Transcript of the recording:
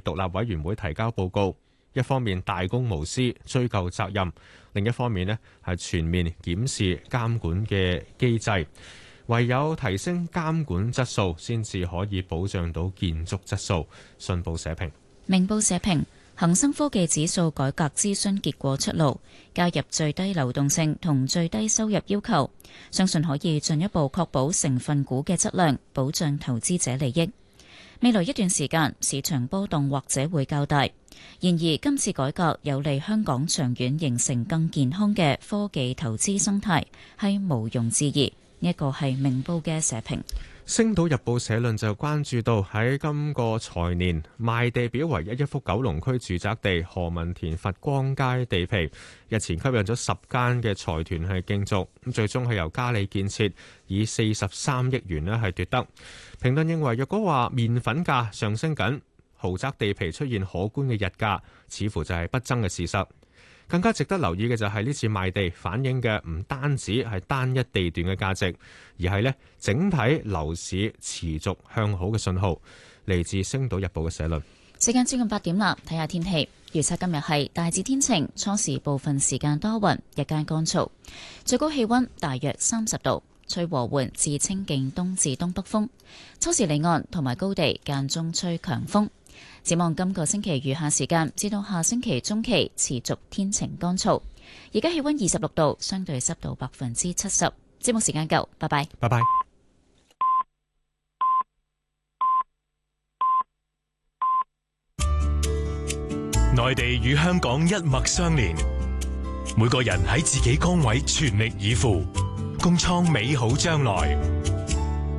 獨立委員會提交報告，一方面大公無私追究責任，另一方面呢係全面檢視監管嘅機制。唯有提升監管質素，先至可以保障到建築質素。信報社評。 明報社評，恒生科技指數改革諮詢結果出爐，加入最低流動性同最低收入要求，相信可以進一步確保成分股嘅質量，保障投資者利益。未來一段時間市場波動或者會較大，然而今次改革有利香港長遠形成更健康嘅科技投資生態，係毋庸置疑。呢一個係明報嘅社評。 星島日報社論就關注到喺今個財年賣地表唯一一幅九龍區住宅地何文田佛光街地皮，日前吸引咗10間嘅財團係競逐，咁最終係由嘉里建設以43億元咧係奪得。評論認為，若果話麵粉價上升緊，豪宅地皮出現可觀嘅日價，似乎就係不爭嘅事實。更加值得留意嘅就係呢次賣地反映嘅唔單止係單一地段嘅價值，而係呢整體樓市持續向好嘅信號。嚟自《星島日報》嘅社論。 時間接近8點啦，睇下天氣預測。今日係大致天晴，初時部分時間多雲，日間乾燥，最高氣溫大約30度，吹和緩至清勁東至東北風，初時離岸同埋高地間中吹強風。展望今個星期餘下時間至到下星期中期持續天晴乾燥。而家氣溫26度，相對濕度70%。節目時間夠，拜拜。 拜拜。 內地與香港一脈相連，每個人喺自己崗位全力以赴，共創美好將來。